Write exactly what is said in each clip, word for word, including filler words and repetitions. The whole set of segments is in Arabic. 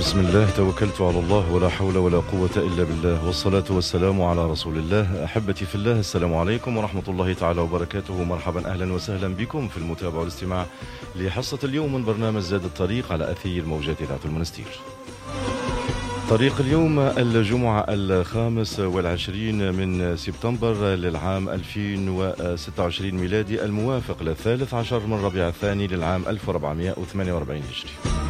بسم الله توكلت على الله ولا حول ولا قوة إلا بالله والصلاة والسلام على رسول الله. أحبتي في الله، السلام عليكم ورحمة الله تعالى وبركاته. مرحبا أهلا وسهلا بكم في المتابعة والاستماع لحصة اليوم من برنامج زاد الطريق على أثير موجات إذاعة المنستير. طريق اليوم الجمعة الخامس والعشرين من سبتمبر للعام ألفين وستة وعشرين ميلادي، الموافق للثالث عشر من ربيع الثاني للعام ألف وأربعمائة وثمانية وأربعين هجري.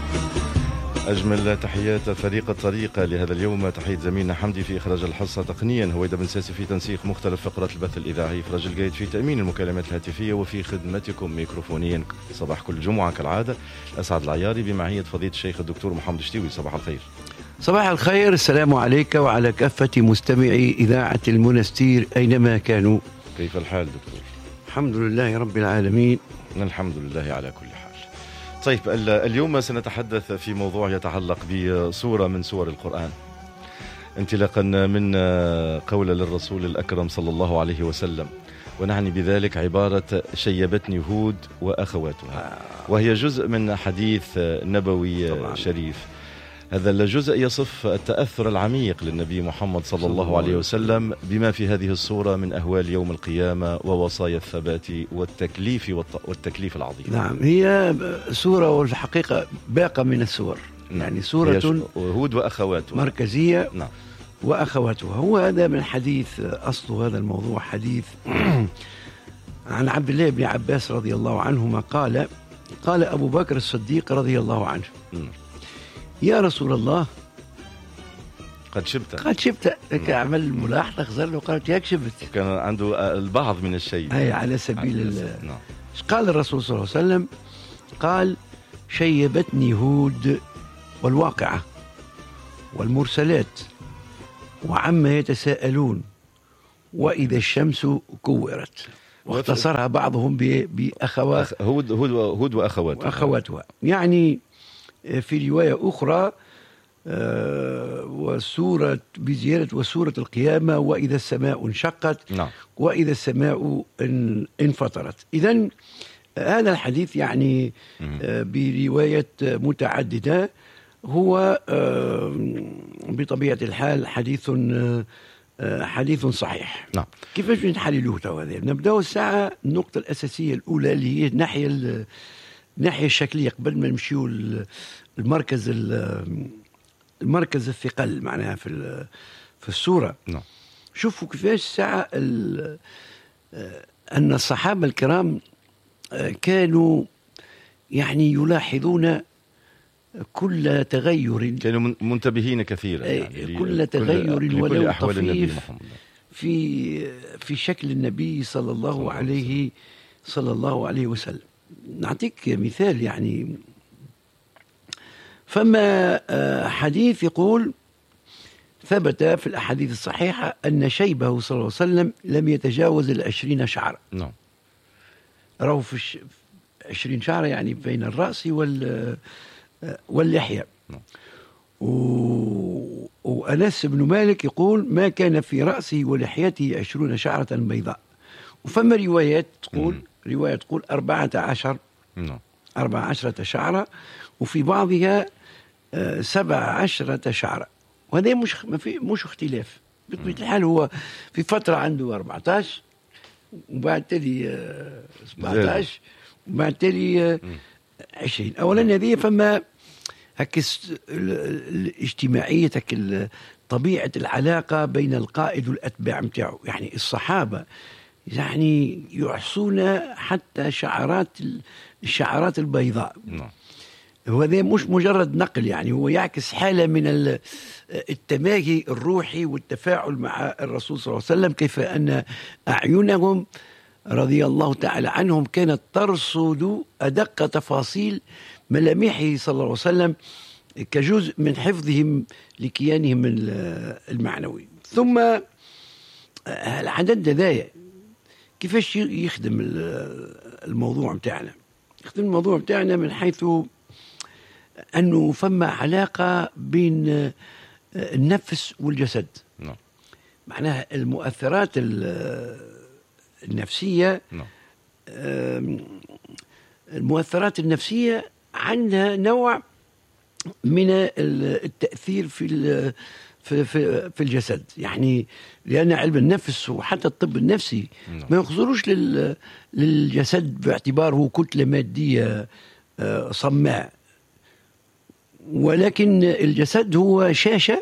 أجمل تحيات فريق الطريق لهذا اليوم، تحية زميلنا حمدي في إخراج الحصة، تقنيا هويدا بن ساسي في تنسيق مختلف فقرات البث الإذاعي، إخراج الجيد في تأمين المكالمات الهاتفية، وفي خدمتكم ميكروفونيا صباح كل جمعة كالعادة أسعد العياري بمعية فضيلة الشيخ الدكتور محمد شتيوي. صباح الخير. صباح الخير، السلام عليك وعلى كافة مستمعي إذاعة المنستير أينما كانوا. كيف الحال دكتور؟ الحمد لله رب العالمين. الحمد لله على كل حال. طيب اليوم سنتحدث في موضوع يتعلق بسورة من سور القرآن، انطلاقا من قول للرسول الأكرم صلى الله عليه وسلم، ونعني بذلك عبارة شيبتني هود وأخواتها، وهي جزء من حديث نبوي طبعا شريف. هذا الجزء يصف التأثر العميق للنبي محمد صلى الله عليه وسلم بما في هذه السورة من أهوال يوم القيامة ووصايا الثبات والتكليف والتكليف العظيم. نعم، هي سورة والحقيقة باقة من السور، يعني سورة هود وأخواتها مركزية. نعم. وأخواتها، هو هذا من حديث، أصل هذا الموضوع حديث عن عبد الله بن عباس رضي الله عنهما قال قال أبو بكر الصديق رضي الله عنه: م. يا رسول الله قد شبت قد شبت لك عمل ملاحظة خزر له، قالت ياك شبت، كان عنده البعض من الشيء أي على سبيل ال... نعم. قال الرسول صلى الله عليه وسلم، قال: شيبتني هود والواقعة والمرسلات وعما يتساءلون وإذا الشمس كورت، واختصرها بعضهم بأخوات هود هود هود وأخواتها وأخواتها. يعني في رواية أخرى آه وسورة بزيادة وسورة القيامة وإذا السماء انشقت نعم. وإذا السماء انفطرت. إذن هذا الحديث يعني آه برواية متعددة هو آه بطبيعة الحال حديث آه حديث صحيح. نعم. كيفاش نحللوه تو هذا؟ نبدأ الساعة. النقطة الأساسية الأولى اللي هي الناحية الناحية الشكلية قبل ما نمشيو المركز المركز الثقل معناها في في السورة. نعم. شوفوا كيفاش الساعة أن الصحابة الكرام كانوا يعني يلاحظون كل تغير، كانوا منتبهين كثيرا يعني كل تغير ولو طفيف في في شكل النبي صلى الله عليه صلى الله عليه وسلم. نعطيك مثال، يعني فما حديث يقول ثبت في الأحاديث الصحيحة أن شيبه صلى الله عليه وسلم لم يتجاوز العشرين شعرة. نعم. راه في عشرين شعرة يعني بين الرأس وال واللحية. نعم. و... وأنس بن مالك يقول ما كان في رأسه ولحيته عشرون شعرة بيضاء. وفما روايات تقول م. رواية تقول أربعة عشر نعم. أربعة عشرة شعرة، وفي بعضها آه سبع عشرة شعرة. وهذا مش ما في مش اختلاف بطبيعة الحال. هو في فترة عنده أربعة عشر وبعد تالي آه سبعة عشر وبعد تالي آه عشرين. أولا هذه فما هك الاجتماعية، هك طبيعة العلاقة بين القائد والأتباع متاعه. يعني الصحابة يعني يحصون حتى شعرات الشعرات البيضاء. نعم. وهذا مش مجرد نقل، يعني هو يعكس حالة من التماهي الروحي والتفاعل مع الرسول صلى الله عليه وسلم، كيف أن أعينهم رضي الله تعالى عنهم كانت ترصد أدق تفاصيل ملامحه صلى الله عليه وسلم كجزء من حفظهم لكيانهم المعنوي. ثم العدد ذايا كيفاش يخدم الموضوع متاعنا؟ يخدم الموضوع متاعنا من حيث أنه فما علاقة بين النفس والجسد. نعم. معناها المؤثرات النفسية نعم. المؤثرات النفسية عندها نوع من التأثير في في في في الجسد، يعني لأن علم النفس وحتى الطب النفسي ما يخزروش للجسد باعتباره كتلة مادية صماء، ولكن الجسد هو شاشة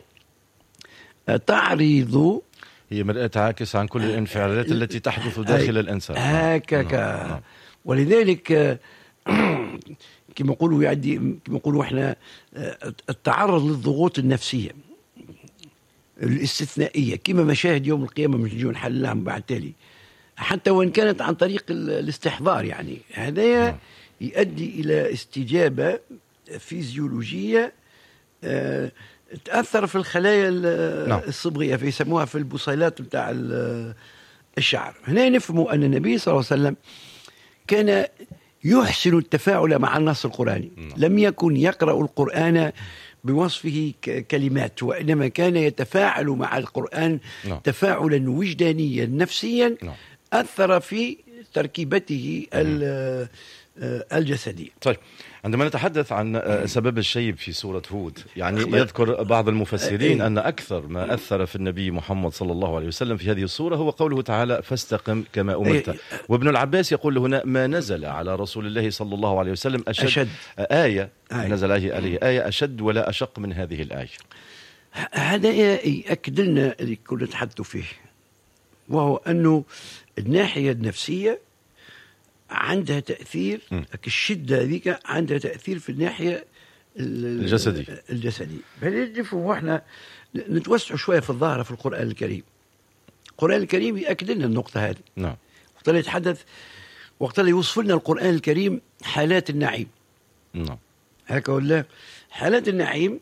تعرض، هي مرآة تعاكس عن كل الانفعالات التي تحدث داخل الإنسان. هكذا. ولذلك كما نقولوا يعدي كما نقولوا احنا التعرض للضغوط النفسية الاستثنائية كما مشاهد يوم القيامة مش نجي نحلها من بعد تالي، حتى وإن كانت عن طريق الاستحضار، يعني هذا يؤدي إلى استجابة فيزيولوجية أه تأثر في الخلايا الصبغية، فيسموها في البصيلات بتاع الشعر. هنا نفهموا أن النبي صلى الله عليه وسلم كان يحسن التفاعل مع النص القرآني، لم يكن يقرأ القرآن بوصفه كلمات، وإنما كان يتفاعل مع القرآن تفاعلا وجدانيا نفسيا أثر في تركيبته الجسدية. طيب، عندما نتحدث عن سبب الشيب في سورة هود، يعني يذكر بعض المفسرين أن أكثر ما أثر في النبي محمد صلى الله عليه وسلم في هذه السورة هو قوله تعالى فاستقم كما أمرت. وابن العباس يقول هنا ما نزل على رسول الله صلى الله عليه وسلم أشد, أشد. آية نزل عليه آية أشد ولا أشق من هذه الآية. هذا يأكد لنا اللي كنا نتحدث فيه، وهو أنه الناحية النفسية عندها تأثير، الشدة هذيك عندها تأثير في الناحية الجسدي الجسدي بل احنا نتوسع شوية في الظاهرة في القرآن الكريم. القرآن الكريم يأكد لنا النقطة هذه. نعم. وقت اللي يتحدث وقت اللي يوصف لنا القرآن الكريم حالات النعيم. نعم. هكا ولا حالات النعيم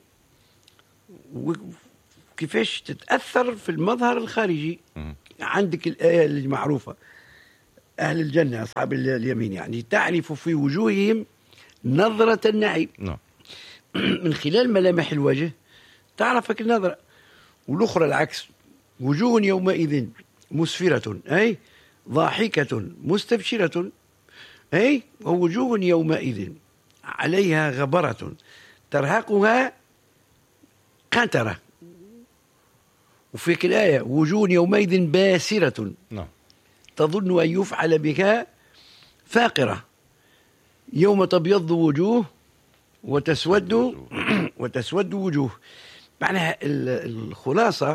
وكيفاش تتأثر في المظهر الخارجي. م. عندك الآية اللي معروفة أهل الجنة أصحاب اليمين، يعني تعرف في وجوههم نظرة النعيم. نعم. من خلال ملامح الوجه تعرفك النظرة. والأخرى العكس، وجوه يومئذ مسفرة أي ضاحكة مستبشرة، أي ووجوه يومئذ عليها غبرة ترهقها قنطرة. وفي الآية وجوه يومئذ باسرة نعم تظن أن يفعل بها فاقرة يوم تبيض وجوه وتسود وتسود وجوه. معناها الخلاصة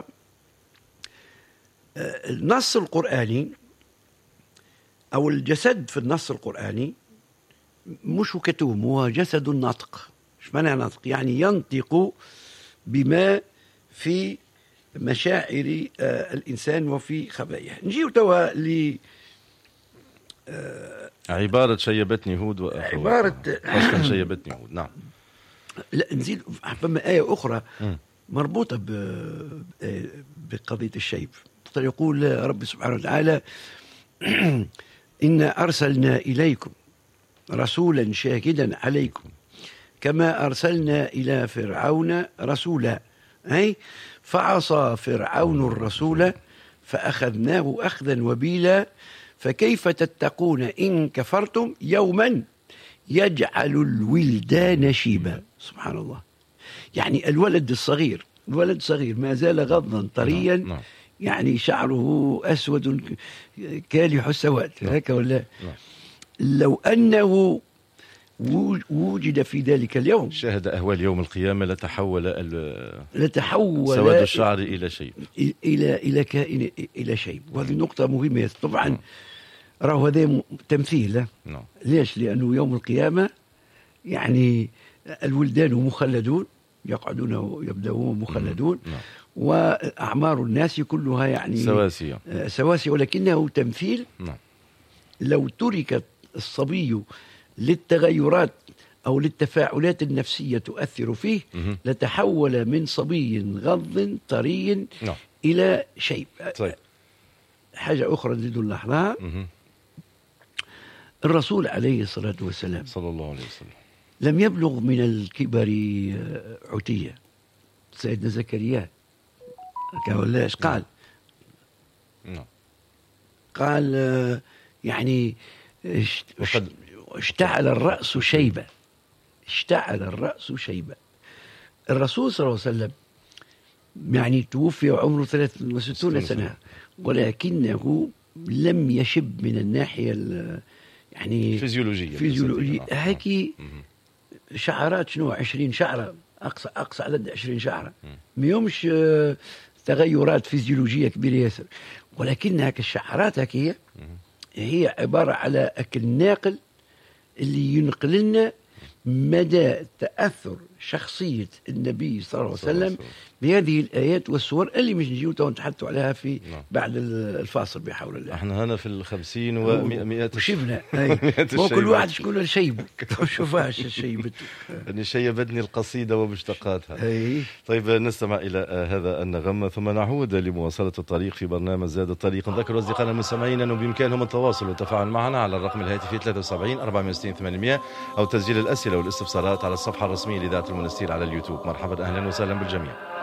النص القرآني أو الجسد في النص القرآني مش كتوم، هو جسد ناطق. ايش معنى ناطق؟ يعني ينطق بما في مشاعر الإنسان وفي خباياه. نجيو توا ل عبارة شيبتني هود وأخواتها. عبارة أصلا شيبتني هود. نعم. لا نزيد فما آية أخرى م. مربوطة بقضية الشيب. يقول رب سبحانه وتعالى إنا أرسلنا إليكم رسولا شاهدا عليكم كما أرسلنا إلى فرعون رسولا أي فعصى فرعون الرسول فأخذناه أخذا وبيلا فكيف تتقون إن كفرتم يوما يجعل الولدان شيبا. سبحان الله. يعني الولد الصغير الولد صغير ما زال غضا طريا، نعم. يعني شعره أسود كالح السواد هكا ولا نعم. لو أنه وجد في ذلك اليوم شاهد أهوال يوم القيامة لتحول لتحول سواد الشعر إلى شيء إلى إلى كائن إلى شيء. وهذه نقطة مهمة طبعا. راهو هذا تمثيل. نعم. ليش؟ لأنه يوم القيامة يعني الولدان مخلدون يقعدون ويبدأون مخلدون. نعم. وأعمار الناس كلها يعني سواسية سواسية ولكنه تمثيل. نعم. لو ترك الصبي للتغيرات أو للتفاعلات النفسية تؤثر فيه م- لتحول من صبي غض طري نعم. إلى شيب. طيب. حاجة أخرى نزيد نلاحظها، الرسول عليه الصلاة والسلام صلى الله عليه وسلم لم يبلغ من الكبر عتية. سيدنا زكريا كولاش قال نعم. قال يعني اشتعل الرأس شيبة اشتعل الرأس شيبة الرسول صلى الله عليه وسلم يعني توفي وعمره ثلاثة وستين سنة، ولكنه لم يشب من الناحية يعني فيزيولوجية فيزيولوجية هيك شعرات شنو عشرين شعرة، أقصى أقصى عدد عشرين شعرة، ميومش تغيرات فيزيولوجية كبيرة ياسر، ولكنها كالشعرات هي هي عبارة على أكل ناقل اللي ينقل لنا مدى تأثر شخصية النبي صلى الله عليه وسلم بهذه الآيات والسور اللي مش نجيو تو نتحدثوا عليها في بعد الفاصل بحول الله. احنا هنا في الخمسين ومئات وشبنا وكل واحد شكون الشيب شوفاش الشيب أن شيبتني القصيدة ومشتقاتها. أي. طيب نستمع إلى هذا النغم ثم نعود لمواصلة الطريق في برنامج زاد الطريق. نذكر أصدقائنا المستمعين أنه بإمكانهم التواصل والتفاعل معنا على الرقم الهاتفي ثلاثة وسبعين أربعمئة وستين ثمانمئة أو تسجيل الأسئلة والاستفسارات على الصفحة الرسمية لإذاعة المنستير على اليوتيوب. مرحبا أهلا وسهلا بالجميع.